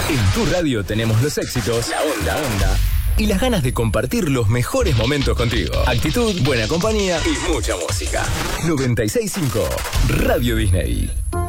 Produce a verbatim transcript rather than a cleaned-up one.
En tu radio tenemos los éxitos, la onda, la onda y las ganas de compartir los mejores momentos contigo. Actitud, buena compañía y mucha música. noventa y seis punto cinco Radio Disney.